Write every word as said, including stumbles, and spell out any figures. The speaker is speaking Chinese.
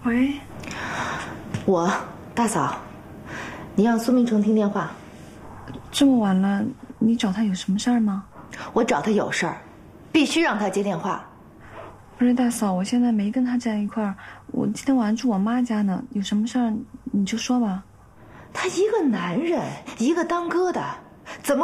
喂， 我大嫂，你让苏明成听电话。 这么晚了，你找他有什么事儿吗？ 我找他有事儿，必须让他接电话。 不是大嫂，我现在没跟他在一块儿，我今天晚上住我妈家呢，有什么事儿你就说吧。 他一个男人，一个当哥的，怎么